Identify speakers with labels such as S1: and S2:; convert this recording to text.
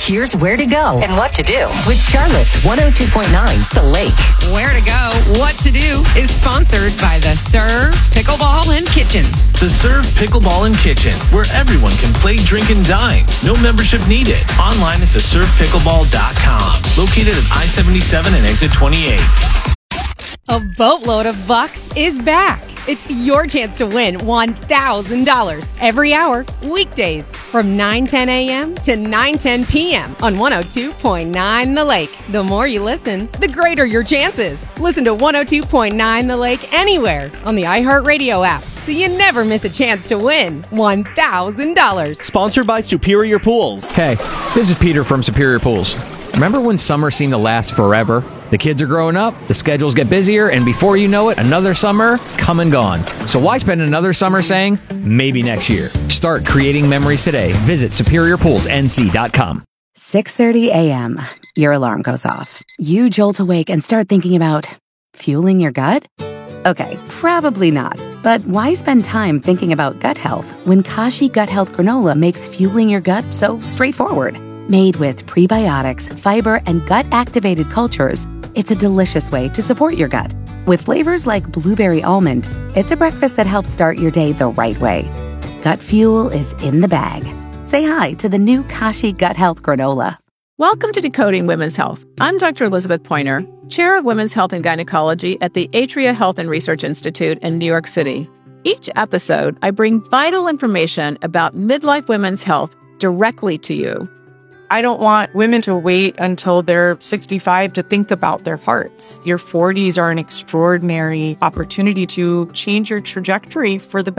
S1: Here's where to go and what to do with Charlotte's 102.9 The Lake.
S2: Where to go, what to do is sponsored by the Serve Pickleball and Kitchen.
S3: The Serve Pickleball and Kitchen, where everyone can play, drink, and dine. No membership needed. Online at theservepickleball.com. Located at I-77 and exit 28.
S2: A boatload of bucks is back. It's your chance to win $1,000 every hour, weekdays from 9:10 a.m. to 9:10 p.m. on 102.9 The Lake. The more you listen, the greater your chances. Listen to 102.9 The Lake anywhere on the iHeartRadio app, so you never miss a chance to win $1,000.
S4: Sponsored by Superior Pools.
S5: Hey, this is Peter from Superior Pools. Remember when summer seemed to last forever? The kids are growing up, the schedules get busier, and before you know it, another summer come and gone. So why spend another summer saying, maybe next year? Start creating memories today. Visit SuperiorPoolsNC.com.
S6: 6:30 a.m. Your alarm goes off. You jolt awake and start thinking about fueling your gut? Okay, probably not. But why spend time thinking about gut health when Kashi Gut Health Granola makes fueling your gut so straightforward? Made with prebiotics, fiber, and gut-activated cultures, it's a delicious way to support your gut. With flavors like blueberry almond, it's a breakfast that helps start your day the right way. Gut fuel is in the bag. Say hi to the new Kashi Gut Health Granola.
S7: Welcome to Decoding Women's Health. I'm Dr. Elizabeth Pointer, Chair of Women's Health and Gynecology at the Atria Health and Research Institute in New York City. Each episode, I bring vital information about midlife women's health directly to you.
S8: I don't want women to wait until they're 65 to think about their hearts. Your 40s are an extraordinary opportunity to change your trajectory for the better.